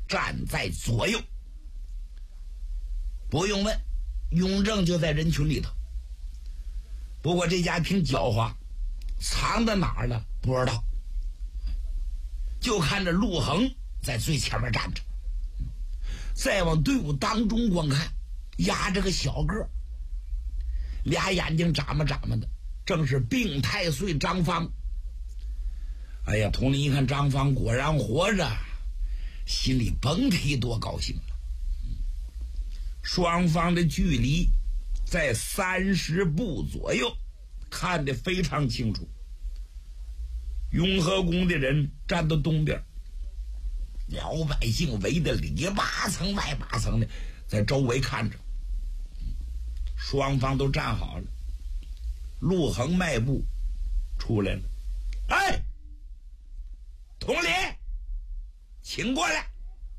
站在左右。不用问，雍正就在人群里头。不过这家挺狡猾，藏到哪儿了不知道。就看着陆衡在最前面站着，再往队伍当中观看，压着个小个，俩眼睛眨巴眨巴的，正是病太岁张方。哎呀，佟林一看张方果然活着，心里甭提多高兴了。双方的距离在30步左右，看得非常清楚。雍和宫的人站到东边，老百姓围得里八层外八层的，在周围看着。双方都站好了，陆衡迈步出来了。哎，佟林，请过来。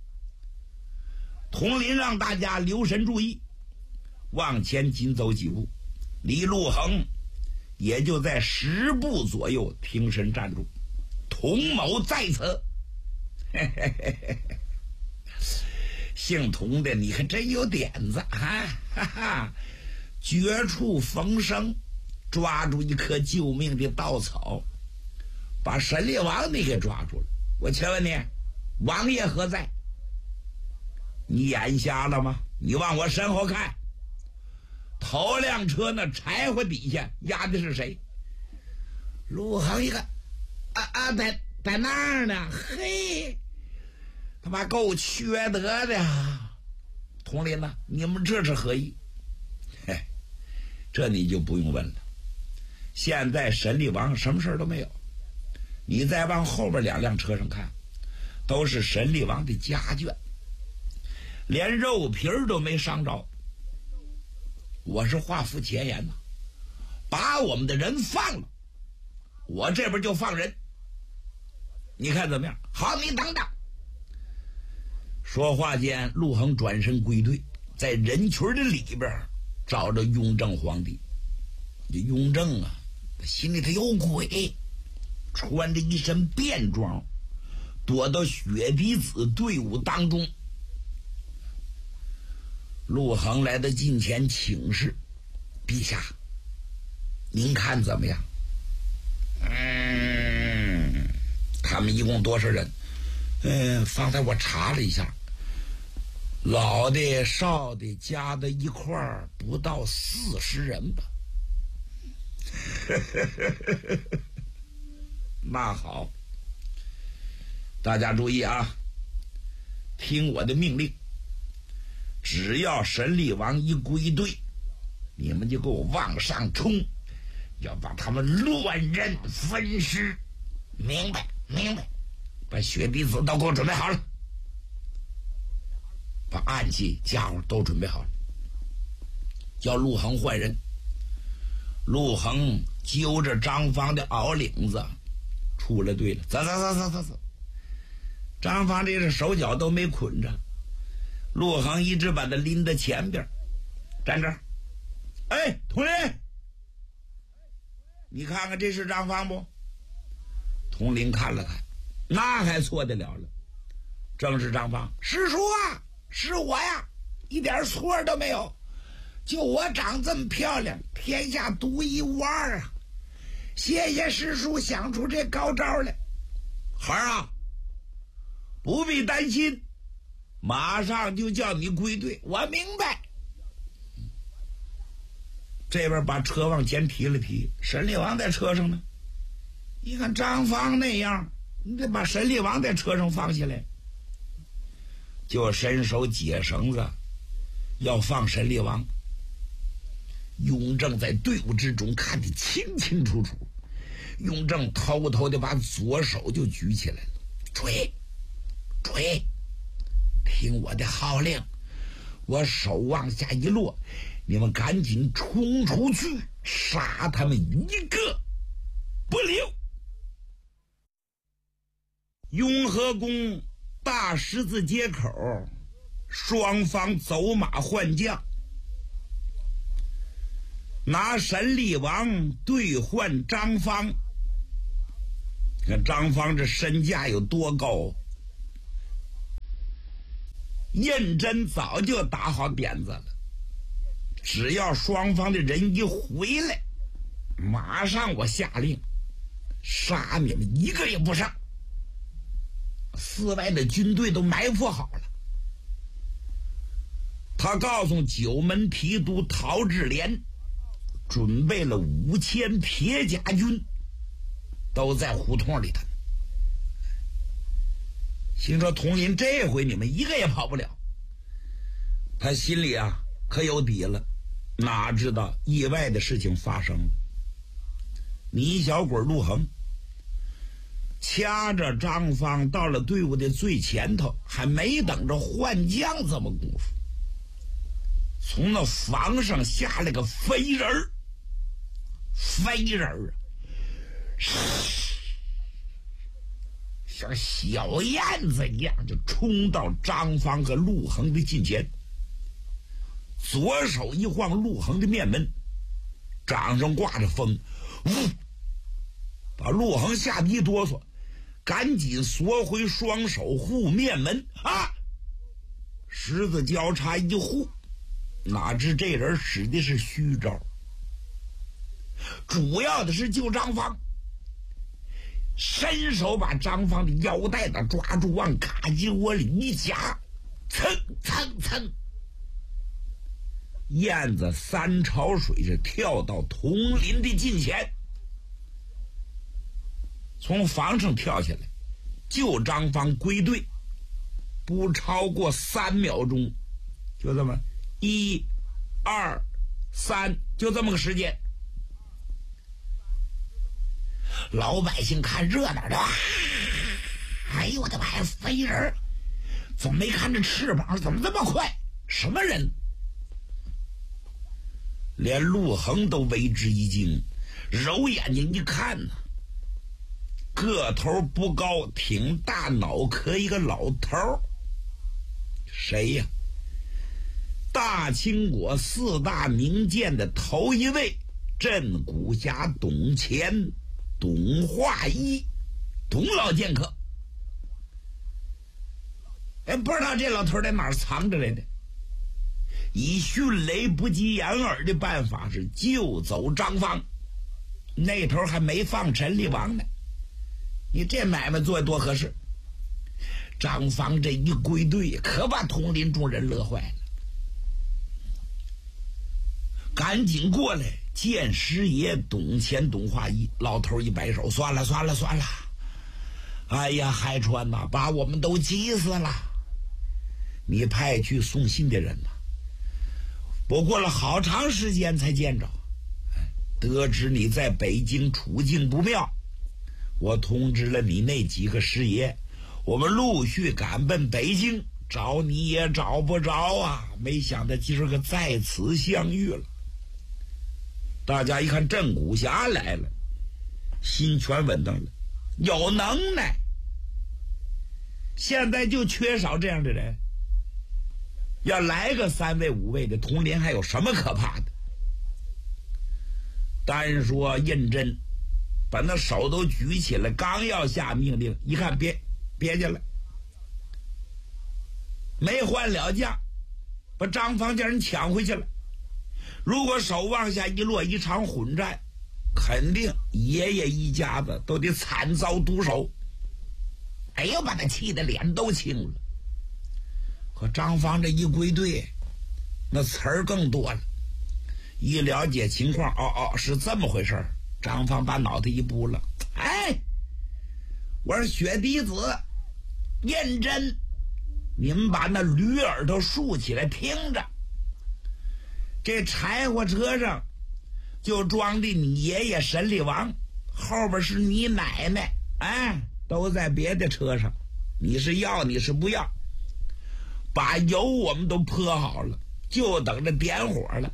佟林让大家留神注意，往前紧走几步，离陆衡也就在10步左右停身站住。佟某在此。姓佟的你可真有点子啊！哈哈，绝处逢生，抓住一棵救命的稻草，把神力王你给抓住了。我请问你，王爷何在？你眼瞎了吗？你往我身后看，头辆车那柴火底下压的是谁？陆衡一看，在那儿呢。嘿，他妈够缺德的呀！佟林呐，你们这是何意？嘿，这你就不用问了。现在神力王什么事都没有，你再往后边2辆车上看，都是神力王的家眷，连肉皮儿都没伤着。我是画符前言呐，把我们的人放了，我这边就放人，你看怎么样？好，你等等。说话间，陆衡转身归队，在人群的里边找着雍正皇帝。这雍正啊，心里头有鬼，穿着一身便装，躲到雪滴子队伍当中。陆衡来到近前请示：陛下，您看怎么样？他们一共多少人？方才我查了一下，老的少的加在一块儿不到40人吧。那好，大家注意啊，听我的命令，只要神力王一归队，你们就给我往上冲，要把他们乱刃分尸。明白，明白。把血滴子都给我准备好了，把暗器家伙都准备好了，叫陆衡换人。陆衡揪着张方的袄领子出了队了，走。张方这是手脚都没捆着，陆衡一直把他拎到前边，站这儿。哎，佟林，你看看这是张方不？佟林看了看，那还错得了了，正是张方。师叔啊，是我呀，一点错都没有，就我长这么漂亮，天下独一无二啊！谢谢师叔想出这高招来。孩儿啊，不必担心，马上就叫你归队。我明白。这边把车往前提了提，神力王在车上呢。一看张方那样，你得把神力王在车上放下来，就伸手解绳子，要放神力王。雍正在队伍之中看得清清楚楚，雍正偷偷的把左手就举起来了，追，听我的号令，我手往下一落，你们赶紧冲出去，杀他们一个不留。雍和宫大十字街口，双方走马换将，拿神力王兑换张方。看张方这身价有多高， 胤禛早就打好点子了，只要双方的人一回来，马上我下令杀你们一个也不剩。寺外的军队都埋伏好了。他告诉九门提督陶志廉，准备了5000铁甲军，都在胡同里头。心说统领这回你们一个也跑不了。他心里可有底了，哪知道意外的事情发生了。泥小鬼陆衡掐着张方到了队伍的最前头，还没等着换将这么功夫，从那房上下来个飞人儿，像小燕子一样就冲到张方和陆衡的近前，左手一晃陆衡的面门，掌上挂着风，把陆衡吓得一哆嗦，赶紧缩回双手护面门十字交叉一护，哪知这人使的是虚招，主要的是救张方，伸手把张方的腰带子抓住，往卡机窝里一夹，蹭蹭蹭，燕子3潮水是跳到统领的近前，从房上跳下来救张方归队，不超过3秒钟，就这么1、2、3，就这么个时间。老百姓看热闹的，哎呦我的妈呀，飞人怎么没看着翅膀，怎么这么快，什么人？连陆衡都为之一惊，揉眼睛一看呢，个头不高，挺大脑壳一个老头。谁呀？大清国4大名剑的头一位，镇古侠董乾、董化一，董老剑客。不知道这老头在哪儿藏着来的，以迅雷不及掩耳的办法是救走张方，那头还没放陈立王呢。你这买卖做多合适。张方这一归队，可把统领众人乐坏了，赶紧过来见师爷董乾、董化一。老头一摆手，算了，哎呀，海川呐，把我们都急死了。你派去送信的人呐，我过了好长时间才见着，得知你在北京处境不妙，我通知了你那几个师爷，我们陆续赶奔北京，找你也找不着啊！没想到今儿个在此相遇了。大家一看镇古侠来了，心全稳当了，有能耐。现在就缺少这样的人，要来个3位5位的统领，还有什么可怕的？单说胤禛把那手都举起来，刚要下命令，一看别下来，没换了将，把张方叫人抢回去了。如果手往下一落，一场混战，肯定爷爷一家子都得惨遭毒手。哎呦，把他气得脸都青了。可张方这一归队，那词儿更多了。一了解情况，是这么回事儿。张方把脑袋一拨了，我说雪滴子、胤禛，你们把那驴耳朵竖起来听着。这柴火车上就装的你爷爷沈立王，后边是你奶奶，都在别的车上。你是要你是不要？把油我们都泼好了，就等着点火了。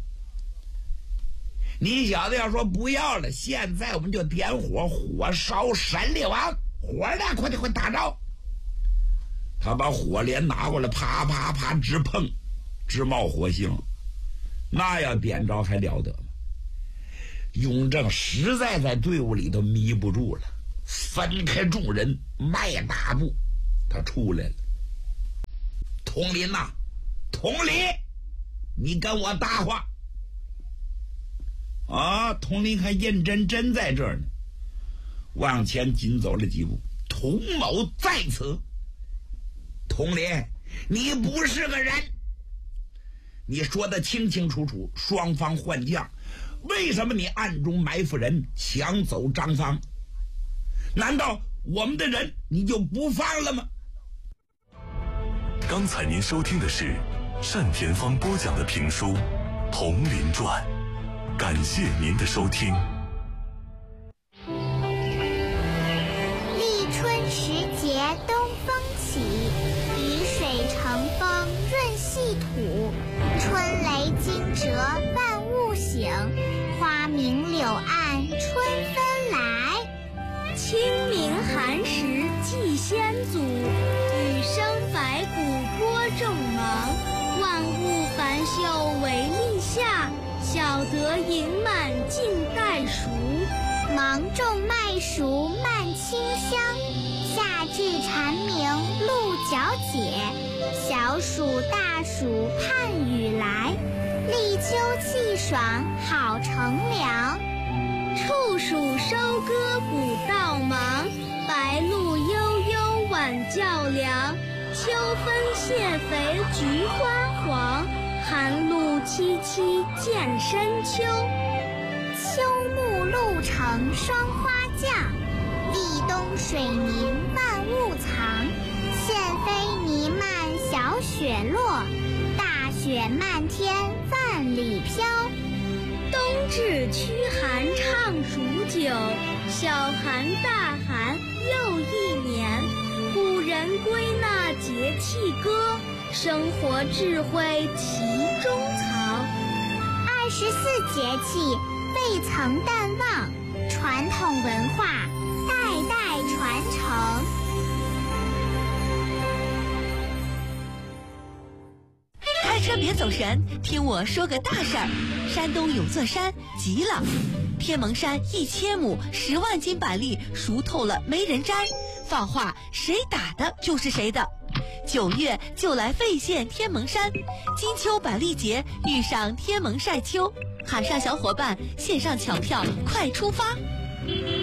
你小子要说不要了，现在我们就点火，火烧沈立王，火呢快打着。他把火镰拿过来，啪啪啪直碰，直冒火星。那要点着还了得吗？雍正实在在队伍里头迷不住了，分开众人，迈大步，他出来了。 统领呐，统领，你跟我搭话。啊，统领还认真在这儿呢，往前紧走了几步。童某在此。统领，你不是个人。你说的清清楚楚，双方换将，为什么你暗中埋伏人，抢走张方？难道我们的人你就不放了吗？ 刚才您收听的是单田芳播讲的评书《铜林传》，感谢您的收听。 立春时节东风起，雨水乘风润细土，春雷惊蛰万物醒，花明柳暗春分来。 清明寒食祭先祖，雨生百谷播种芒。万物繁秀为立夏，小得盈满尽待熟。 芒种麦熟漫清香，夏至蝉鸣鹿角解。小暑大暑盼雨来，立秋气爽好乘凉。 处暑收割谷稻忙，白露悠悠晚较凉。秋分谢肥菊花黄，寒露凄凄渐深秋。 秋暮露成霜花降，立冬水凝万物藏。现飞弥漫小雪落，大雪漫天万里飘。 冬至驱寒唱数九，小寒大寒又一年。古人归纳节气歌，生活智慧其中藏。 24节气未曾淡忘，传统文化代代传承。 开车别走神，听我说个大事儿。山东有座山急了，天蒙山1000亩10万斤板栗熟透了没人摘，放话谁打的就是谁的。9月就来费县天蒙山，金秋板栗节遇上天蒙晒秋，喊上小伙伴线上抢票，快出发！